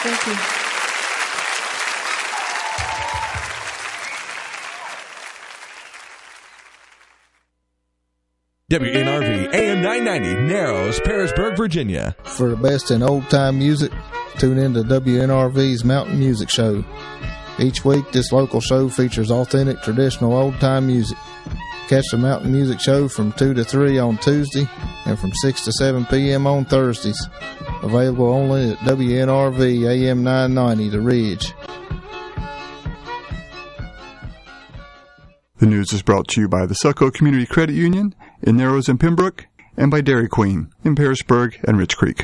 Thank you. WNRV AM 990, Narrows, Parisburg, Virginia. For the best in old-time music, tune in to WNRV's Mountain Music Show. Each week, this local show features authentic, traditional old-time music. Catch the Mountain Music Show from 2 to 3 on Tuesday and from 6 to 7 p.m. on Thursdays. Available only at WNRV AM 990, The Ridge. The news is brought to you by the Succo Community Credit Union in Narrows and Pembroke, and by Dairy Queen in Parisburg and Rich Creek.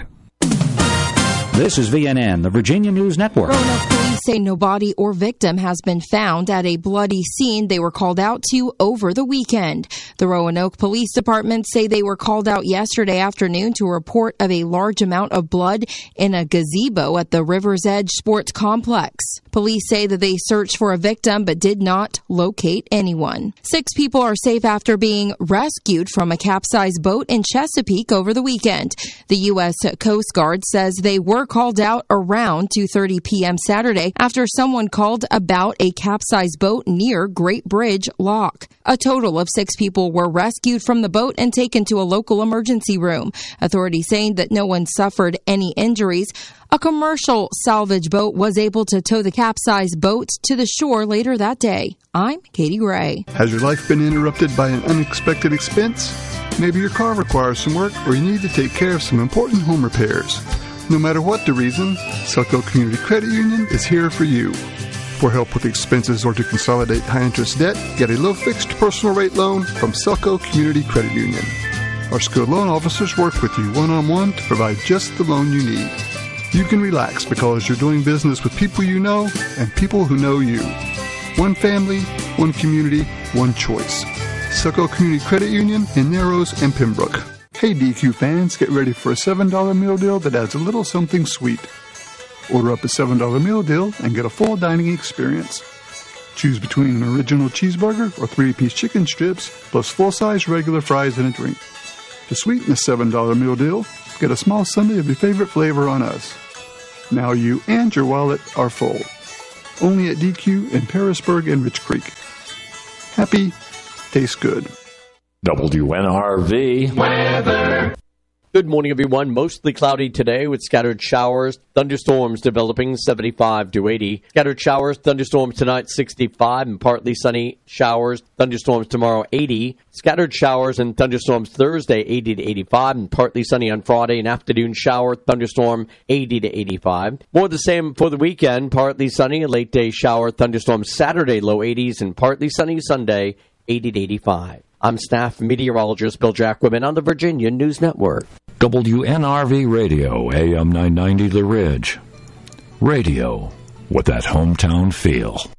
This is VNN, the Virginia News Network. Roanoke police say no body or victim has been found at a bloody scene they were called out to over the weekend. The Roanoke Police Department say they were called out yesterday afternoon to a report of a large amount of blood in a gazebo at the River's Edge Sports Complex. Police say that they searched for a victim but did not locate anyone. 6 people are safe after being rescued from a capsized boat in Chesapeake over the weekend. The U.S. Coast Guard says they were called out around 2:30 p.m. Saturday after someone called about a capsized boat near Great Bridge Lock. A total of 6 people were rescued from the boat and taken to a local emergency room. Authorities saying that no one suffered any injuries. A commercial salvage boat was able to tow the capsized boat to the shore later that day. I'm Katie Gray. Has your life been interrupted by an unexpected expense? Maybe your car requires some work, or you need to take care of some important home repairs. No matter what the reason, Succo Community Credit Union is here for you. For help with expenses or to consolidate high-interest debt, get a low-fixed personal rate loan from Succo Community Credit Union. Our skilled loan officers work with you one-on-one to provide just the loan you need. You can relax because you're doing business with people you know and people who know you. One family, one community, one choice. Succo Community Credit Union in Narrows and Pembroke. Hey DQ fans, get ready for a $7 meal deal that adds a little something sweet. Order up a $7 meal deal and get a full dining experience. Choose between an original cheeseburger or 3-piece chicken strips, plus full-size regular fries and a drink. To sweeten the $7 meal deal, get a small sundae of your favorite flavor on us. Now you and your wallet are full. Only at DQ in Parisburg and Rich Creek. Happy, tastes good. WNRV weather. Good morning, everyone. Mostly cloudy today with scattered showers, thunderstorms developing 75 to 80. Scattered showers, thunderstorms tonight 65 and partly sunny showers, thunderstorms tomorrow 80. Scattered showers and thunderstorms Thursday 80 to 85 and partly sunny on Friday. An afternoon shower, thunderstorm 80 to 85. More the same for the weekend. Partly sunny, a late day shower, thunderstorms Saturday low 80s and partly sunny Sunday 80 to 85. I'm staff meteorologist Bill Jacquemin on the Virginia News Network. WNRV Radio, AM 990 The Ridge. Radio with that hometown feel.